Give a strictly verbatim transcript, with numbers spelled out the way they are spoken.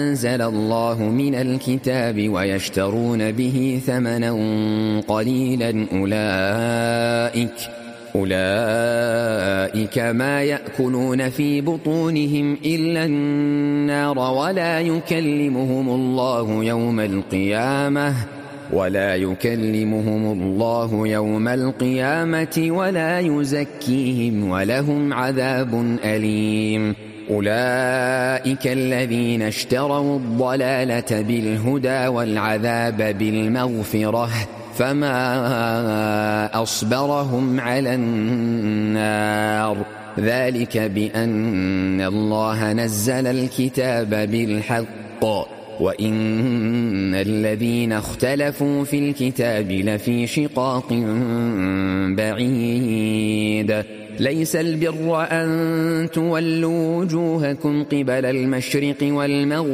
أنزل الله من الكتاب ويشترون به ثمنا قليلا أولئك أولئك ما يأكلون في بطونهم إلا النار ولا يكلمهم الله يوم القيامة ولا يكلمهم الله يوم القيامة ولا يزكيهم ولهم عذاب أليم. أولئك الذين اشتروا الضلالة بالهدى والعذاب بالمغفرة فما أصبرهم على النار ذلك بأن الله نزل الكتاب بالحق وإن الذين اختلفوا في الكتاب لفي شقاق بعيد. ليس البر أن تولوا وجوهكم قبل المشرق والمغرب